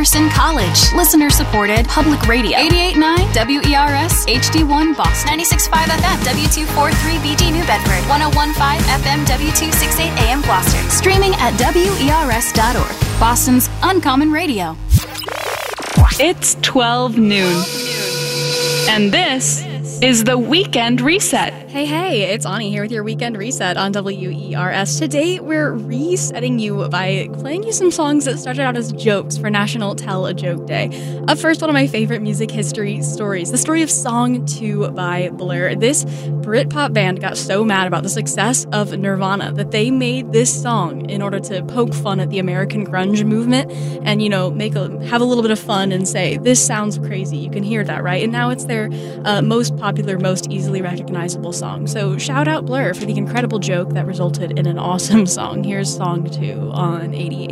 Emerson College. Listener-supported public radio. 88.9 WERS HD1 Boston. 96.5 FM W243BG New Bedford. 101.5 FM W268 AM Gloucester. Streaming at WERS.org. Boston's Uncommon Radio. It's 12 noon. And this is the Weekend Reset. Hey, it's Ani here with your Weekend Reset on WERS. Today, we're resetting you by playing you some songs that started out as jokes for National Tell a Joke Day. Up first, one of my favorite music history stories, the story of Song 2 by Blur. This Britpop band got so mad about the success of Nirvana that they made this song in order to poke fun at the American grunge movement and, have a little bit of fun and say, this sounds crazy. You can hear that, right? And now it's their most popular, most easily recognizable song. So shout out Blur for the incredible joke that resulted in an awesome song. Here's Song 2 on 88.